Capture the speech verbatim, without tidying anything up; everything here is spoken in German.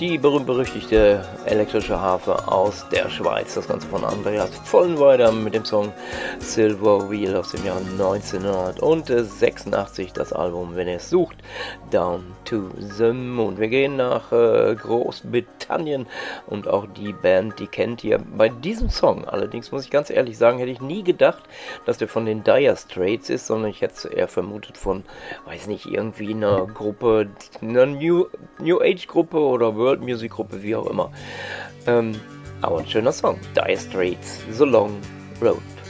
Die berühmt-berüchtigte elektrische Harfe aus der Schweiz. Das Ganze von Andreas Vollenweider mit dem Song Silver Wheel aus dem Jahr neunzehnhundertsechsundachtzig. Das Album, wenn ihr es sucht, Down to the Moon. Wir gehen nach äh, Großbritannien und auch die Band, die kennt ihr bei diesem Song. Allerdings muss ich ganz ehrlich sagen, hätte ich nie gedacht, dass der von den Dire Straits ist, sondern ich hätte es eher vermutet von, weiß nicht, irgendwie einer Gruppe, einer New, New Age Gruppe oder World Music Gruppe, wie auch immer. Ähm, aber ein schöner Song. Dire Straits, The Long Road.